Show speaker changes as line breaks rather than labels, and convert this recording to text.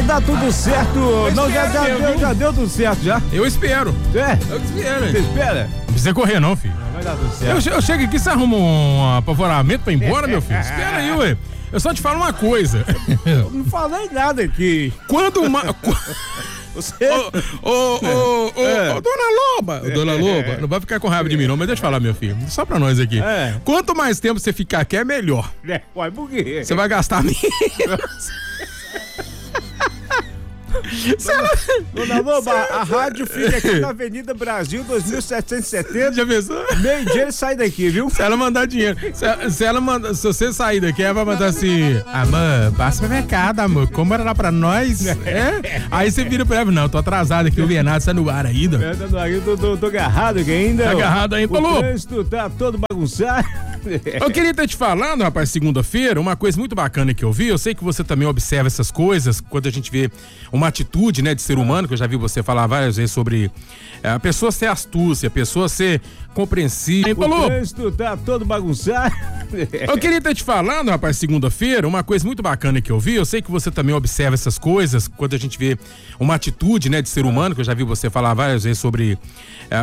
Vai dar tudo certo. Não, já deu tudo certo já.
Eu espero.
Eu
espero.
Você espera?
Não precisa correr não, filho.
Vai dar tudo certo.
Eu chego aqui, você arruma um apavoramento pra ir embora, meu filho? Espera aí, ué. Eu só te falo uma coisa.
Eu não falei nada aqui.
Quando uma...
Você...
Dona Loba, não vai ficar com raiva de mim não, mas deixa eu falar, meu filho, só pra nós aqui. Quanto mais tempo você ficar aqui, é melhor.
Uai, por quê?
Você vai gastar menos.
Dona Loba, a rádio fica aqui na Avenida Brasil 2770.
Já pensou?
Meio-dia ele sai daqui, viu?
Se ela mandar dinheiro, se você sair daqui, ela vai mandar assim: amor, passa pro mercado, amor, como era lá pra nós? Aí você vira pra ela: não, tô atrasado aqui, o Leonardo tá no ar ainda.
Tá no ar, eu tô agarrado aqui ainda.
Tá agarrado ainda,
o trânsito tá todo bagunçado.
Eu queria estar te falando, rapaz, segunda-feira, uma coisa muito bacana que eu vi. Eu sei que você também observa essas coisas quando a gente vê uma atitude, né, de ser humano, que eu já vi você falar várias vezes sobre a pessoa ser astúcia, a pessoa ser compreensiva.
O trânsito tá todo bagunçado.
Eu queria estar te falando, rapaz, segunda-feira, uma coisa muito bacana que eu vi. Eu sei que você também observa essas coisas quando a gente vê uma atitude, né, de ser humano, que eu já vi você falar várias vezes sobre